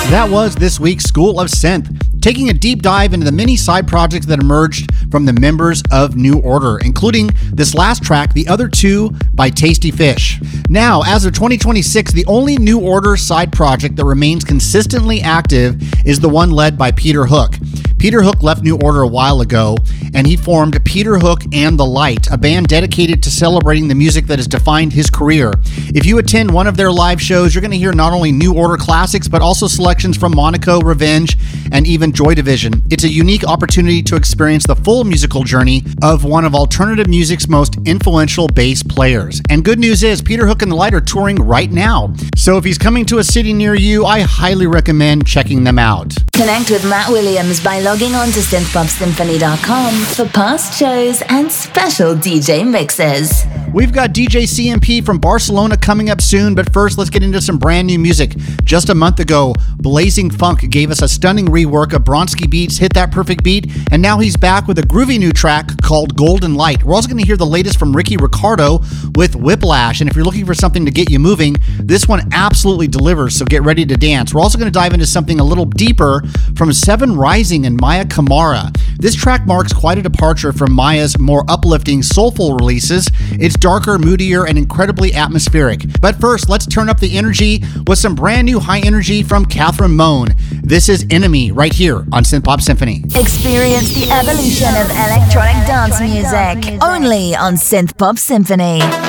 That was this week's School of Synth, taking a deep dive into the many side projects that emerged from the members of New Order, including this last track, The Other Two by Tasty Fish. Now, as of 2026, the only New Order side project that remains consistently active is the one led by Peter Hook. Peter Hook left New Order a while ago, and he formed Peter Hook and the Light, a band dedicated to celebrating the music that has defined his career. If you attend one of their live shows, you're going to hear not only New Order classics, but also selections from Monaco, Revenge, and even Joy Division. It's a unique opportunity to experience the full musical journey of one of alternative music's most influential bass players. And good news is, Peter Hook and the Light are touring right now. So if he's coming to a city near you, I highly recommend checking them out. Connect with Matt Williams by logging on to synthpopsymphony.com for past shows and special DJ mixes. We've got DJ CMP from Barcelona coming up soon, but first let's get into some brand new music. Just a month ago, Blazing Funk gave us a stunning rework of Bronski Beats' Hit That Perfect Beat, and now he's back with a groovy new track called Golden Light. We're also going to hear the latest from Ricky Ricardo with Whiplash, and if you're looking for something to get you moving, this one absolutely delivers, so get ready to dance. We're also going to dive into something a little deeper from Seven Rising and Maya Kamara. This track marks quite a departure from Maya's more uplifting, soulful releases. It's darker, moodier, and incredibly atmospheric. But first, let's turn up the energy with some brand new high energy from Catherine Moan. This is Enemy right here on Synth Pop Symphony. Experience the evolution of electronic dance music only on Synth Pop Symphony.